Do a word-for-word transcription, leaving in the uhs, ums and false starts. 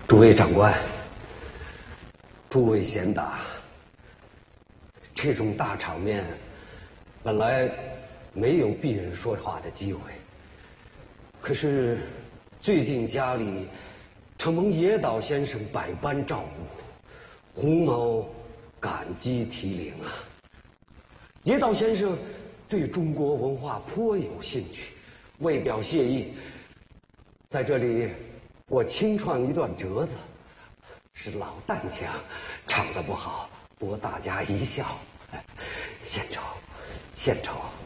诸位长官，诸位贤达，这种大场面，本来没有避人说话的机会。可是，最近家里承蒙野岛先生百般照顾，胡某感激涕零啊。野岛先生对中国文化颇有兴趣，为表谢意，在这里我清唱一段折子，是老旦腔，唱得不好，博大家一笑。献丑，献丑。